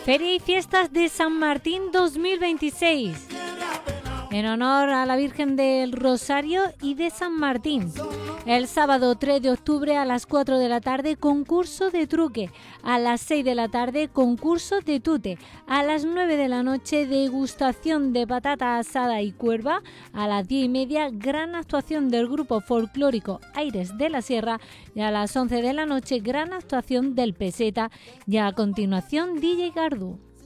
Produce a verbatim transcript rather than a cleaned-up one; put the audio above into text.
Feria y Fiestas de San Martín dos mil veintiséis, en honor a la Virgen del Rosario y de San Martín. El sábado tres de octubre a las cuatro de la tarde, concurso de truque. A las seis de la tarde, concurso de tute. A las nueve de la noche, degustación de patata asada y cuerva. A las diez y media, gran actuación del grupo folclórico Aires de la Sierra. Y a las once de la noche, gran actuación del Peseta. Y a continuación, D J Gardú.